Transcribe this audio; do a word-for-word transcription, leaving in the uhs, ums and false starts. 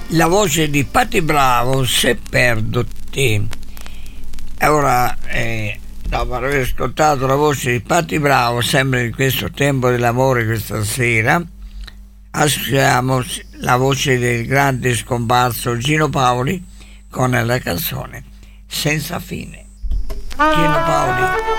la voce di Patti Bravo, Se perdo te. Ora, eh, dopo aver ascoltato la voce di Patti Bravo, sempre in questo tempo dell'amore questa sera, ascoltiamo la voce del grande scomparso Gino Paoli con la canzone Senza fine. Gino Paoli.